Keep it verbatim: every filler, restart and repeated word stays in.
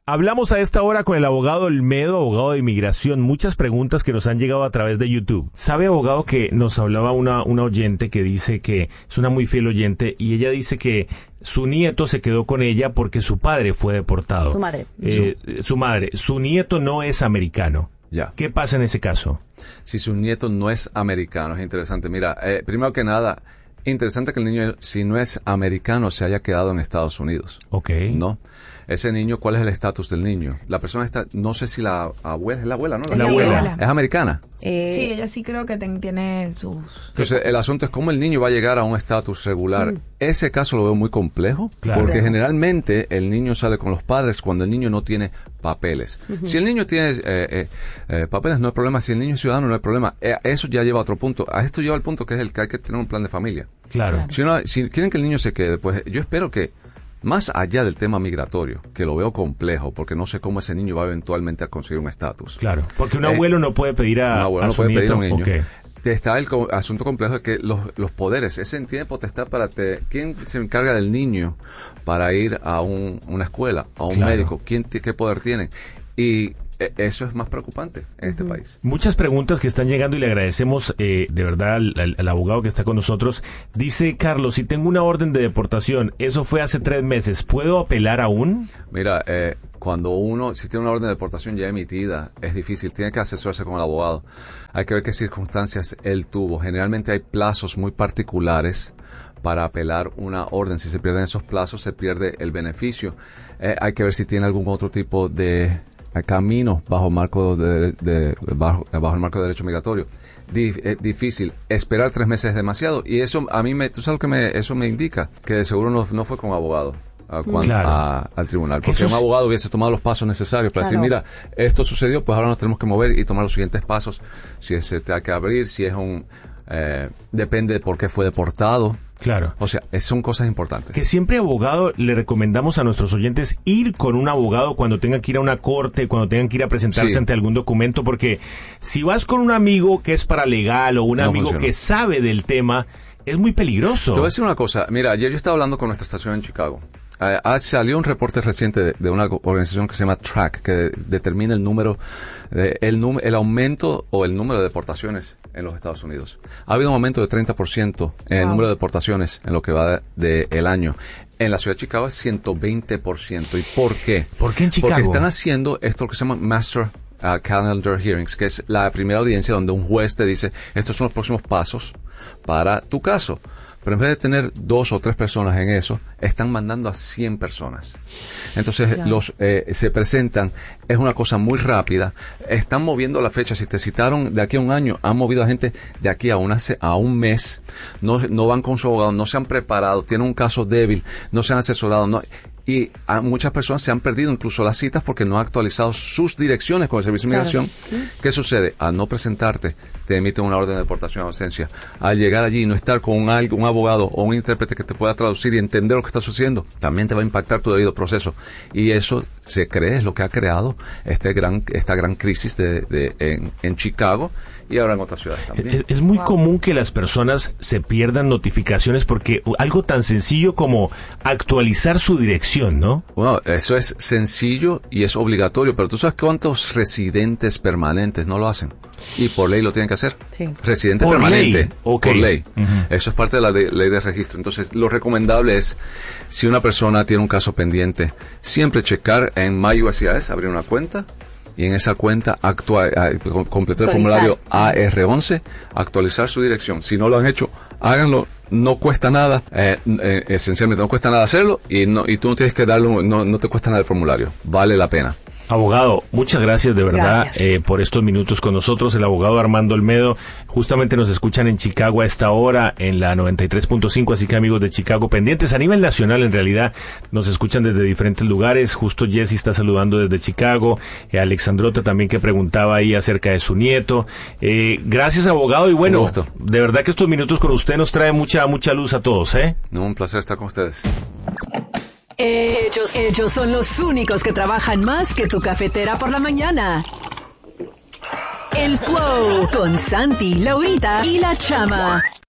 Hablamos a esta hora con el abogado Olmedo, abogado de inmigración. Muchas preguntas que nos han llegado a través de YouTube. ¿Sabe, abogado, que nos hablaba una, una oyente que dice que es una muy fiel oyente y ella dice que su nieto se quedó con ella porque su padre fue deportado? Su madre. Eh, su... su madre. Su nieto no es americano. Ya. ¿Qué pasa en ese caso? Si su nieto no es americano, es interesante. Mira, eh, primero que nada, interesante que el niño, si no es americano, se haya quedado en Estados Unidos. Ok. ¿No? Ese niño, ¿cuál es el estatus del niño? La persona está, no sé si la abuela, es la abuela, ¿no? La, la abuela. abuela. ¿Es americana? Eh, sí, ella sí creo que ten, tiene sus... Entonces, el asunto es cómo el niño va a llegar a un estatus regular. Mm. Ese caso lo veo muy complejo, claro. porque generalmente el niño sale con los padres cuando el niño no tiene papeles. Uh-huh. Si el niño tiene eh, eh, eh, papeles, no hay problema. Si el niño es ciudadano, no hay problema. Eh, eso ya lleva a otro punto. A esto lleva al punto que es el que hay que tener un plan de familia. Claro. Si, uno, si quieren que el niño se quede, pues yo espero que, más allá del tema migratorio, que lo veo complejo, porque no sé cómo ese niño va eventualmente a conseguir un estatus. Claro, porque un abuelo eh, no puede pedir a, un abuelo a no su puede nieto. Pedir a un niño. Okay. Está el co- asunto complejo de que los, los poderes, ese tiene potestad para te, quién se encarga del niño para ir a un, una escuela, a un claro. médico, quién qué poder tiene. Y eso es más preocupante en uh-huh. este país. Muchas preguntas que están llegando y le agradecemos eh, de verdad al, al, al abogado que está con nosotros. Dice Carlos, si tengo una orden de deportación, eso fue hace tres meses, ¿puedo apelar aún? Mira, eh, cuando uno, si tiene una orden de deportación ya emitida, es difícil, tiene que asesorarse con el abogado. Hay que ver qué circunstancias él tuvo. Generalmente hay plazos muy particulares para apelar una orden. Si se pierden esos plazos, se pierde el beneficio. Eh, hay que ver si tiene algún otro tipo de camino bajo marco de, de bajo, bajo el marco de derecho migratorio. Dif, eh, difícil. Esperar tres meses es demasiado. Y eso a mí me, tú sabes lo que me, eso me indica que de seguro no, no fue con abogado. A, cuando, claro. a, al tribunal, porque un abogado hubiese tomado los pasos necesarios para claro. decir, mira, esto sucedió, pues ahora nos tenemos que mover y tomar los siguientes pasos, si se te hay que abrir, si es un eh, depende de por qué fue deportado. Claro. O sea, son cosas importantes. Que siempre, abogado, le recomendamos a nuestros oyentes ir con un abogado cuando tengan que ir a una corte, cuando tengan que ir a presentarse sí. ante algún documento, porque si vas con un amigo que es paralegal o un no amigo funciona. que sabe del tema, es muy peligroso. Te voy a decir una cosa. Mira, ayer yo estaba hablando con nuestra estación en Chicago. Uh, uh, salió un reporte reciente de, de una organización que se llama Track, que de, determina el número, de, el, num- el aumento o el número de deportaciones en los Estados Unidos. Ha habido un aumento de treinta por ciento en wow. el número de deportaciones en lo que va del de, de año. En la ciudad de Chicago es ciento veinte por ciento. ¿Y por qué? ¿Por qué en Chicago? Porque están haciendo esto que se llama Master uh, Calendar Hearings, que es la primera audiencia donde un juez te dice, estos son los próximos pasos para tu caso. Pero en vez de tener dos o tres personas en eso, están mandando a cien personas. Entonces, claro. los eh, se presentan, es una cosa muy rápida, están moviendo la fecha. Si te citaron de aquí a un año, han movido a gente de aquí a, una, a un mes, no, no van con su abogado, no se han preparado, tienen un caso débil, no se han asesorado, no... Y a muchas personas se han perdido incluso las citas porque no han actualizado sus direcciones con el Servicio de Inmigración. Claro, sí. ¿Qué sucede? Al no presentarte, te emiten una orden de deportación de ausencia. Al llegar allí y no estar con un, un abogado o un intérprete que te pueda traducir y entender lo que está sucediendo, también te va a impactar tu debido proceso. Y eso se cree, es lo que ha creado este gran, esta gran crisis de, de, en, en Chicago y ahora en otras ciudades también. Es, es muy wow. común que las personas se pierdan notificaciones porque algo tan sencillo como actualizar su dirección, ¿no? Bueno, eso es sencillo y es obligatorio, pero ¿tú sabes cuántos residentes permanentes no lo hacen? Y por ley lo tienen que hacer. Sí. Residente por permanente. Ley. Okay. Por ley. Uh-huh. Eso es parte de la de, ley de registro. Entonces, lo recomendable es, si una persona tiene un caso pendiente, siempre checar en MyUSCIS, abrir una cuenta, y en esa cuenta actua- uh, completar el formulario A R once, actualizar su dirección. Si no lo han hecho, háganlo. No cuesta nada, eh, eh, esencialmente no cuesta nada hacerlo y, no, y tú no tienes que darlo, no, no te cuesta nada el formulario. Vale la pena. Abogado, muchas gracias de verdad eh, por estos minutos con nosotros. El abogado Armando Olmedo, justamente nos escuchan en Chicago a esta hora en la noventa y tres punto cinco, así que amigos de Chicago pendientes, a nivel nacional en realidad, nos escuchan desde diferentes lugares. Justo Jesse está saludando desde Chicago, eh, Alexandrota también que preguntaba ahí acerca de su nieto. Eh, gracias, abogado, y bueno, de verdad que estos minutos con usted nos trae mucha, mucha luz a todos, ¿eh? No, un placer estar con ustedes. Ellos, ellos son los únicos que trabajan más que tu cafetera por la mañana. El Flow con Santi, Laurita y La Chama.